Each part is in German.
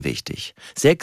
Wichtig,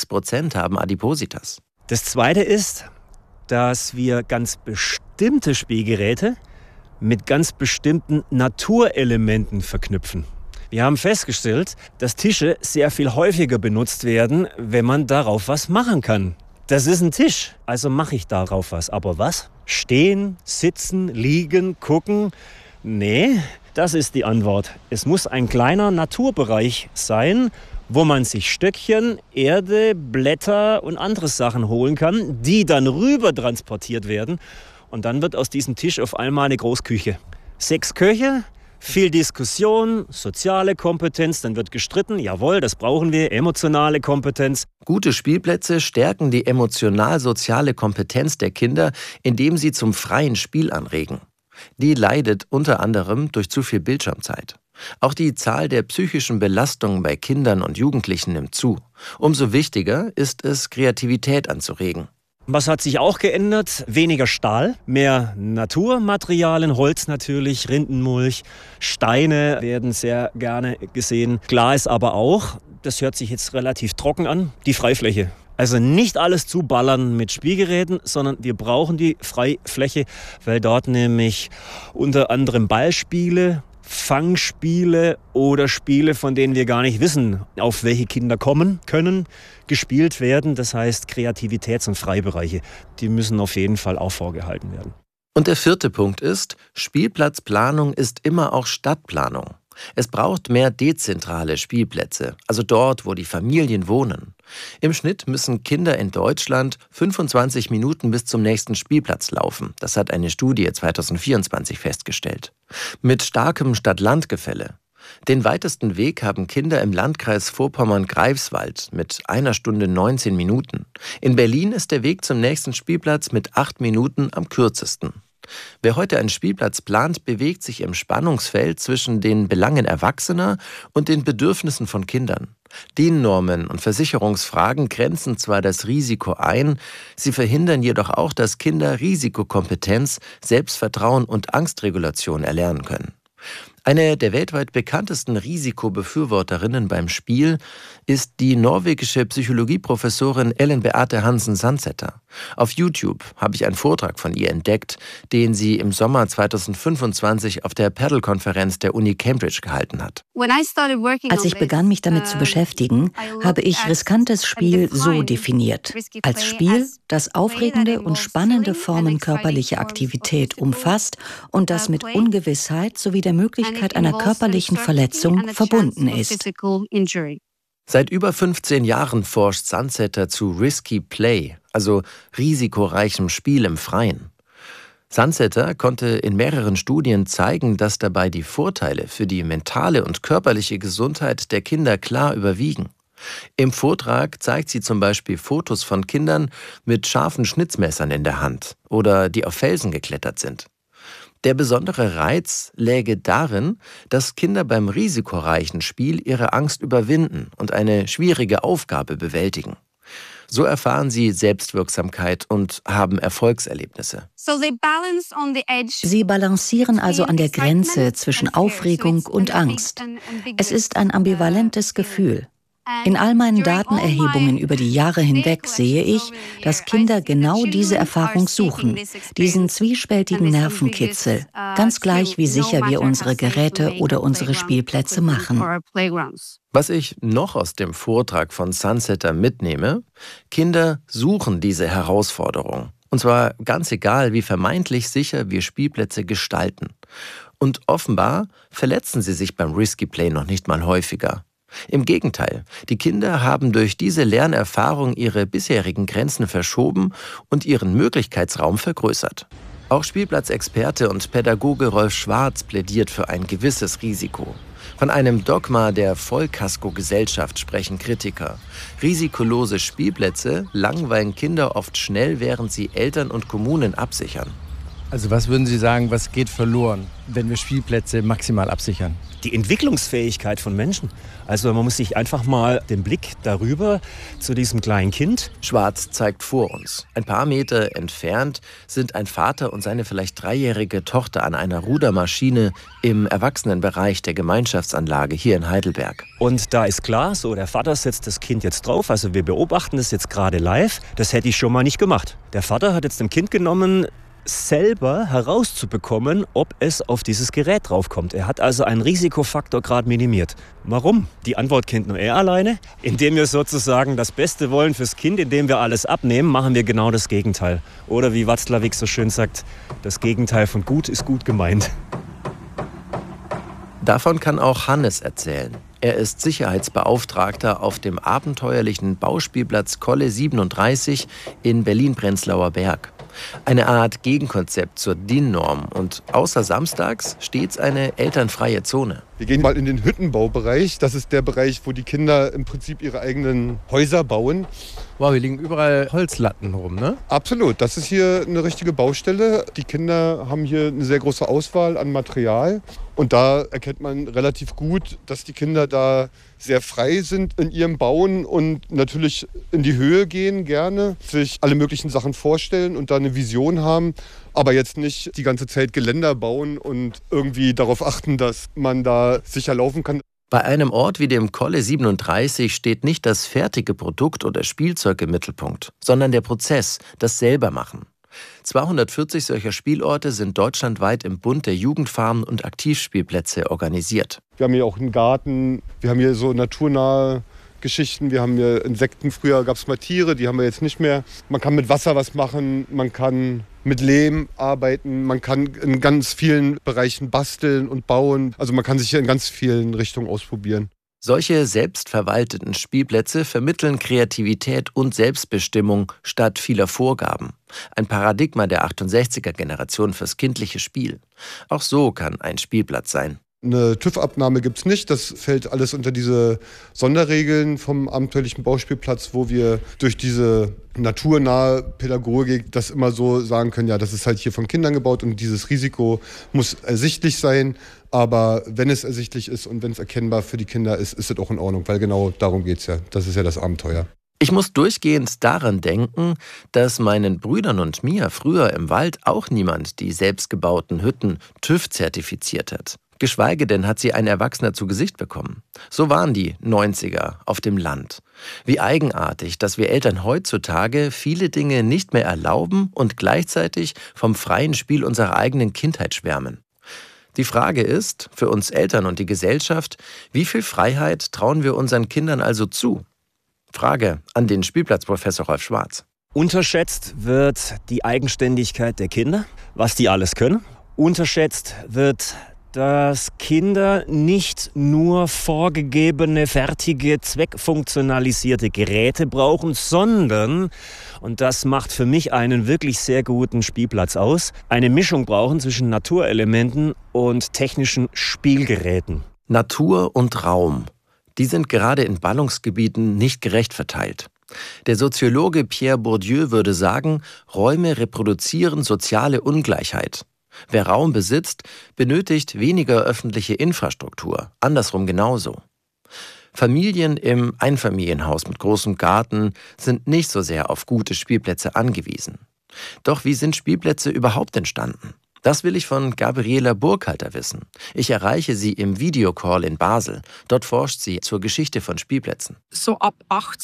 6% haben Adipositas. Das Zweite ist, dass wir ganz bestimmte Spielgeräte mit ganz bestimmten Naturelementen verknüpfen. Wir haben festgestellt, dass Tische sehr viel häufiger benutzt werden, wenn man darauf was machen kann. Das ist ein Tisch, also mache ich darauf was. Aber was? Stehen, sitzen, liegen, gucken? Nee, das ist die Antwort. Es muss ein kleiner Naturbereich sein, wo man sich Stöckchen, Erde, Blätter und andere Sachen holen kann, die dann rüber transportiert werden. Und dann wird aus diesem Tisch auf einmal eine Großküche. 6 Köche, viel Diskussion, soziale Kompetenz, dann wird gestritten. Jawohl, das brauchen wir, emotionale Kompetenz. Gute Spielplätze stärken die emotional-soziale Kompetenz der Kinder, indem sie zum freien Spiel anregen. Die leidet unter anderem durch zu viel Bildschirmzeit. Auch die Zahl der psychischen Belastungen bei Kindern und Jugendlichen nimmt zu. Umso wichtiger ist es, Kreativität anzuregen. Was hat sich auch geändert? Weniger Stahl, mehr Naturmaterialien, Holz natürlich, Rindenmulch, Steine werden sehr gerne gesehen. Klar ist aber auch, das hört sich jetzt relativ trocken an, die Freifläche. Also nicht alles zuballern mit Spielgeräten, sondern wir brauchen die Freifläche, weil dort nämlich unter anderem Ballspiele, Fangspiele oder Spiele, von denen wir gar nicht wissen, auf welche Kinder kommen können, gespielt werden. Das heißt, Kreativitäts- und Freibereiche, die müssen auf jeden Fall auch vorgehalten werden. Und der 4. Punkt ist, Spielplatzplanung ist immer auch Stadtplanung. Es braucht mehr dezentrale Spielplätze, also dort, wo die Familien wohnen. Im Schnitt müssen Kinder in Deutschland 25 Minuten bis zum nächsten Spielplatz laufen. Das hat eine Studie 2024 festgestellt. Mit starkem Stadt-Land-Gefälle. Den weitesten Weg haben Kinder im Landkreis Vorpommern-Greifswald mit 1 Stunde 19 Minuten. In Berlin ist der Weg zum nächsten Spielplatz mit 8 Minuten am kürzesten. Wer heute einen Spielplatz plant, bewegt sich im Spannungsfeld zwischen den Belangen Erwachsener und den Bedürfnissen von Kindern. DIN-Normen und Versicherungsfragen grenzen zwar das Risiko ein, sie verhindern jedoch auch, dass Kinder Risikokompetenz, Selbstvertrauen und Angstregulation erlernen können. Eine der weltweit bekanntesten Risikobefürworterinnen beim Spiel ist die norwegische Psychologieprofessorin Ellen Beate Hansen-Sandseter. Auf YouTube habe ich einen Vortrag von ihr entdeckt, den sie im Sommer 2025 auf der Paddle-Konferenz der Uni Cambridge gehalten hat. Als ich begann, mich damit zu beschäftigen, habe ich riskantes Spiel so definiert. Als Spiel, das aufregende und spannende Formen körperlicher Aktivität umfasst und das mit Ungewissheit sowie der Möglichkeit einer körperlichen Verletzung verbunden ist. Seit über 15 Jahren forscht Sandseter zu Risky Play, also risikoreichem Spiel im Freien. Sandseter konnte in mehreren Studien zeigen, dass dabei die Vorteile für die mentale und körperliche Gesundheit der Kinder klar überwiegen. Im Vortrag zeigt sie zum Beispiel Fotos von Kindern mit scharfen Schnitzmessern in der Hand oder die auf Felsen geklettert sind. Der besondere Reiz läge darin, dass Kinder beim risikoreichen Spiel ihre Angst überwinden und eine schwierige Aufgabe bewältigen. So erfahren sie Selbstwirksamkeit und haben Erfolgserlebnisse. Sie balancieren also an der Grenze zwischen Aufregung und Angst. Es ist ein ambivalentes Gefühl. In all meinen Datenerhebungen über die Jahre hinweg sehe ich, dass Kinder genau diese Erfahrung suchen, diesen zwiespältigen Nervenkitzel, ganz gleich wie sicher wir unsere Geräte oder unsere Spielplätze machen. Was ich noch aus dem Vortrag von Sandseter mitnehme, Kinder suchen diese Herausforderung. Und zwar ganz egal, wie vermeintlich sicher wir Spielplätze gestalten. Und offenbar verletzen sie sich beim Risky Play noch nicht mal häufiger. Im Gegenteil, die Kinder haben durch diese Lernerfahrung ihre bisherigen Grenzen verschoben und ihren Möglichkeitsraum vergrößert. Auch Spielplatzexperte und Pädagoge Rolf Schwarz plädiert für ein gewisses Risiko. Von einem Dogma der Vollkasko-Gesellschaft sprechen Kritiker. Risikolose Spielplätze langweilen Kinder oft schnell, während sie Eltern und Kommunen absichern. Also was würden Sie sagen, was geht verloren, wenn wir Spielplätze maximal absichern? Die Entwicklungsfähigkeit von Menschen. Also man muss sich einfach mal den Blick darüber zu diesem kleinen Kind. Schwarz zeigt vor uns. Ein paar Meter entfernt sind ein Vater und seine vielleicht 3-jährige Tochter an einer Rudermaschine im Erwachsenenbereich der Gemeinschaftsanlage hier in Heidelberg. Und da ist klar, so der Vater setzt das Kind jetzt drauf. Also wir beobachten das jetzt gerade live. Das hätte ich schon mal nicht gemacht. Der Vater hat jetzt dem Kind genommen, selber herauszubekommen, ob es auf dieses Gerät draufkommt. Er hat also einen Risikofaktor gerade minimiert. Warum? Die Antwort kennt nur er alleine. Indem wir sozusagen das Beste wollen fürs Kind, indem wir alles abnehmen, machen wir genau das Gegenteil. Oder wie Watzlawick so schön sagt, das Gegenteil von gut ist gut gemeint. Davon kann auch Hannes erzählen. Er ist Sicherheitsbeauftragter auf dem abenteuerlichen Bauspielplatz Kolle 37 in Berlin-Prenzlauer Berg. Eine Art Gegenkonzept zur DIN-Norm und außer samstags stets eine elternfreie Zone. Wir gehen mal in den Hüttenbaubereich. Das ist der Bereich, wo die Kinder im Prinzip ihre eigenen Häuser bauen. Wow, hier liegen überall Holzlatten rum, ne? Absolut, das ist hier eine richtige Baustelle. Die Kinder haben hier eine sehr große Auswahl an Material. Und da erkennt man relativ gut, dass die Kinder da sehr frei sind in ihrem Bauen und natürlich in die Höhe gehen gerne, sich alle möglichen Sachen vorstellen und da eine Vision haben, aber jetzt nicht die ganze Zeit Geländer bauen und irgendwie darauf achten, dass man da sicher laufen kann. Bei einem Ort wie dem Kolle 37 steht nicht das fertige Produkt oder Spielzeug im Mittelpunkt, sondern der Prozess, das Selbermachen. 240 solcher Spielorte sind deutschlandweit im Bund der Jugendfarmen und Aktivspielplätze organisiert. Wir haben hier auch einen Garten, wir haben hier so naturnahe Geschichten, wir haben hier Insekten, früher gab es mal Tiere, die haben wir jetzt nicht mehr. Man kann mit Wasser was machen, man kann mit Lehm arbeiten, man kann in ganz vielen Bereichen basteln und bauen. Also man kann sich hier in ganz vielen Richtungen ausprobieren. Solche selbstverwalteten Spielplätze vermitteln Kreativität und Selbstbestimmung statt vieler Vorgaben. Ein Paradigma der 68er-Generation fürs kindliche Spiel. Auch so kann ein Spielplatz sein. Eine TÜV-Abnahme gibt es nicht. Das fällt alles unter diese Sonderregeln vom abenteuerlichen Bauspielplatz, wo wir durch diese naturnahe Pädagogik das immer so sagen können, ja, das ist halt hier von Kindern gebaut und dieses Risiko muss ersichtlich sein. Aber wenn es ersichtlich ist und wenn es erkennbar für die Kinder ist, ist es auch in Ordnung, weil genau darum geht es ja. Das ist ja das Abenteuer. Ich muss durchgehend daran denken, dass meinen Brüdern und mir früher im Wald auch niemand die selbstgebauten Hütten TÜV zertifiziert hat. Geschweige denn hat sie ein Erwachsener zu Gesicht bekommen. So waren die 90er auf dem Land. Wie eigenartig, dass wir Eltern heutzutage viele Dinge nicht mehr erlauben und gleichzeitig vom freien Spiel unserer eigenen Kindheit schwärmen. Die Frage ist, für uns Eltern und die Gesellschaft, wie viel Freiheit trauen wir unseren Kindern also zu? Frage an den Spielplatzprofessor Rolf Schwarz. Unterschätzt wird die Eigenständigkeit der Kinder, was die alles können. Unterschätzt wird, dass Kinder nicht nur vorgegebene, fertige, zweckfunktionalisierte Geräte brauchen, sondern, und das macht für mich einen wirklich sehr guten Spielplatz aus, eine Mischung brauchen zwischen Naturelementen und technischen Spielgeräten. Natur und Raum, die sind gerade in Ballungsgebieten nicht gerecht verteilt. Der Soziologe Pierre Bourdieu würde sagen, Räume reproduzieren soziale Ungleichheit. Wer Raum besitzt, benötigt weniger öffentliche Infrastruktur, andersrum genauso. Familien im Einfamilienhaus mit großem Garten sind nicht so sehr auf gute Spielplätze angewiesen. Doch wie sind Spielplätze überhaupt entstanden? Das will ich von Gabriela Burkhalter wissen. Ich erreiche sie im Videocall in Basel. Dort forscht sie zur Geschichte von Spielplätzen. So ab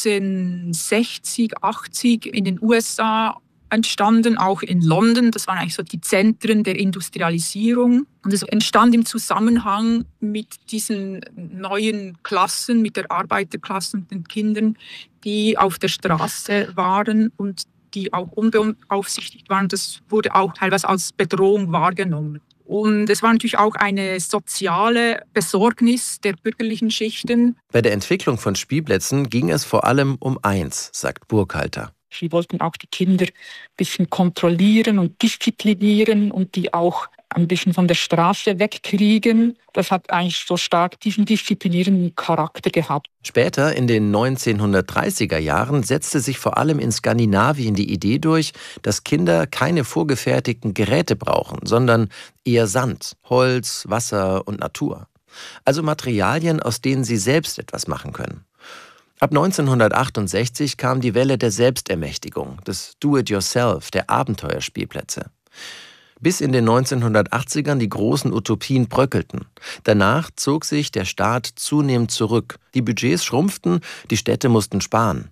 1860, 80 in den USA entstanden, auch in London. Das waren eigentlich so die Zentren der Industrialisierung. Und es entstand im Zusammenhang mit diesen neuen Klassen, mit der Arbeiterklasse und den Kindern, die auf der Straße waren und die auch unbeaufsichtigt waren. Das wurde auch teilweise als Bedrohung wahrgenommen. Und es war natürlich auch eine soziale Besorgnis der bürgerlichen Schichten. Bei der Entwicklung von Spielplätzen ging es vor allem um eins, sagt Burkhalter. Sie wollten auch die Kinder ein bisschen kontrollieren und disziplinieren und die auch ein bisschen von der Straße wegkriegen. Das hat eigentlich so stark diesen disziplinierenden Charakter gehabt. Später, in den 1930er Jahren, setzte sich vor allem in Skandinavien die Idee durch, dass Kinder keine vorgefertigten Geräte brauchen, sondern eher Sand, Holz, Wasser und Natur. Also Materialien, aus denen sie selbst etwas machen können. Ab 1968 kam die Welle der Selbstermächtigung, des Do-it-yourself, der Abenteuerspielplätze. Bis in den 1980ern die großen Utopien bröckelten. Danach zog sich der Staat zunehmend zurück. Die Budgets schrumpften, die Städte mussten sparen.